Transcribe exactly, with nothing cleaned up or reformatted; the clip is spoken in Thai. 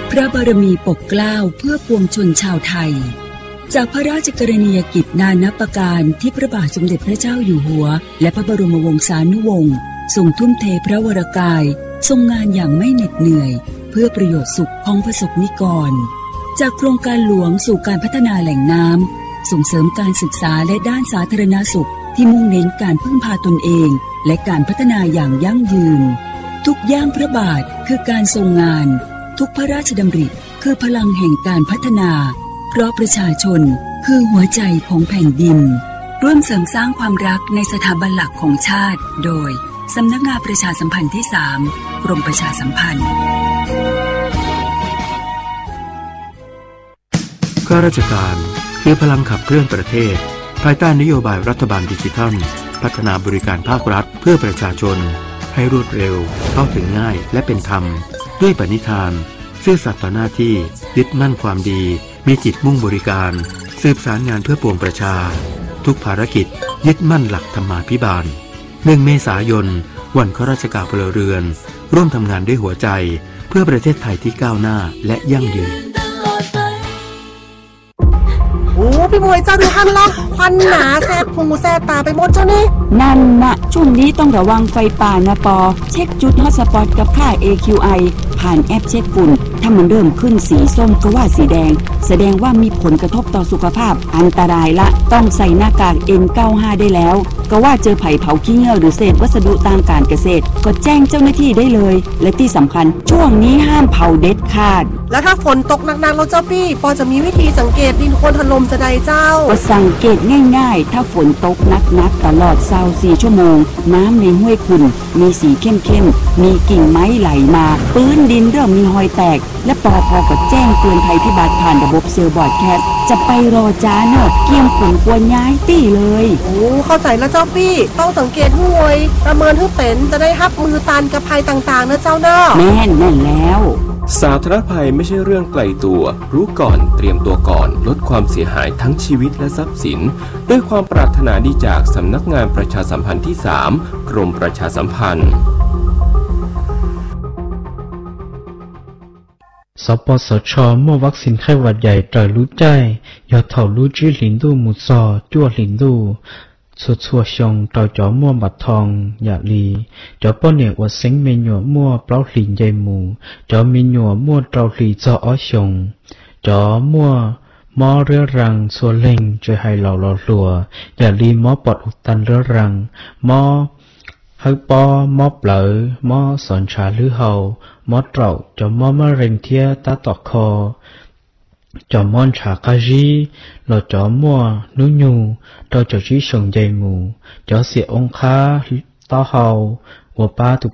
พระบารมีปกเกล้าเพื่อปวงชนชาวไทยจากพระราชกรณียกิจนานับประการที่พระบาทสมเด็จพระเจ้าอยู่หัวและพระบรมวงศานุวงศ์ทรงทุ่มเทพระวรกายทรงงานอย่างไม่เหน็ดเหนื่อยเพื่อประโยชน์สุขของประสบนิกรจากโครงการหลวงสู่การพัฒนาแหล่งน้ำส่งเสริมการศึกษาและด้านสาธารณสุขที่มุ่งเน้นการพึ่งพาตนเองและการพัฒนาอย่างยั่งยืนทุกย่างพระบาทคือการทรงงานทุกพระราชดำริคือพลังแห่งการพัฒนาเพราะประชาชนคือหัวใจของแผ่นดินร่วมเสริมสร้างความรักในสถาบันหลักของชาติโดยสำนักงานประชาสัมพันธ์ที่สามกรมประชาสัมพันธ์ข้าราชการคือพลังขับเคลื่อนประเทศภายใต้นโยบายรัฐบาลดิจิทัลพัฒนาบริการภาครัฐเพื่อประชาชนให้รวดเร็วเข้าถึงง่ายและเป็นธรรมด้วยปณิธานซื่อสัตย์ต่อหน้าที่ยึดมั่นความดีมีจิตมุ่งบริการสืบสารงานเพื่อปวงประชาทุกภารกิจยึดมั่นหลักธรรมาภิบาลหนึ่งเมษายนวันข้าราชการพลเรือนร่วมทำงานด้วยหัวใจเพื่อประเทศไทยที่ก้าวหน้าและยั่งยืนโอ้พี่มวยเจ้าดูหันล็อกควันหนาแสบหูแสบตาไปหมดเจ้านี่นั่นนะช่วงนี้ต้องระวังไฟป่านะปอเช็คจุดฮอตสปอตกับค่า เอ คิว ไอ ผ่านแอปเช็คฝุ่นถ้ามันเริ่มขึ้นสีส้มก็ว่าสีแดงแสดงว่ามีผลกระทบต่อสุขภาพอันตรายละต้องใส่หน้ากาก เอ็น เก้าสิบห้า ได้แล้วก็ว่าเจอไผ่เผาขี้เหี้ยหรือเศษวัสดุทางการเกษตรก็แจ้งเจ้าหน้าที่ได้เลยและที่สำคัญช่วงนี้ห้ามเผาเด็ดขาดแล้วถ้าฝนตกหนักๆแล้วเจ้าพี่ปอจะมีวิธีสังเกตดินโคลนถล่มจะได้เจ้าก็สังเกตง่ายๆถ้าฝนตกหนักๆตลอดยี่สิบสี่ชั่วโมงน้ำในห้วยขุ่นมีสีเข้มๆมีกิ่งไม้ไหลมาพื้นดินเริ่มมีรอยแตกและปอพก็แจ้งเตือนภัยพิบัติผ่านระบบเซลล์บอร์ดแคสต์จะไปรอจ้าเนอะเกี่ยมผลกวนย้ายตี้เลยโอ้เข้าใจแล้วเจ้าพี่ต้องสังเกตห้วยประเมินให้เป็นจะได้รับมือตานกับภัยต่างๆนะเจ้าเนอะแม่นแม่นแล้วสาธารณภัยไม่ใช่เรื่องไกลตัวรู้ก่อนเตรียมตัวก่อนลดความเสียหายทั้งชีวิตและทรัพย์สินด้วยความปรารถนาดีจากสำนักงานประชาสัมพันธ์ที่สามกรมประชาสัมพันธ์สปสช.มั่ววัคซีนไข้หวัดใหญ่ตรอยรู้ใจยอดเถ่ารู้จื้อหลินดูหมุดซอจั่วหลินดูสุดชัวชงต่อจอมั่วบัดทองอย่าลีจอป้อนเนี่ยอวดเซ็งเมนหยัวมั่วเปล่าหลินใหญ่หมูจอมีหยัวมั่วเตาหลีจออ้อชงจอมั่วมอเรือรังสัวเล่งช่วยให้เหล่าหล่อหลัวอย่าลีมอปอดอุดตันเรือรังมอให้ปอมอเปล่ามอสอนชาหรือเฮามอเต่าจอมอมะเร็งเทียตาตอกคอจอมอนชากาจีหล่อจอมัวนุญูต่อจอจีชงใจหมูจอเสียองค้าต่อเฮาหัวป้าตุ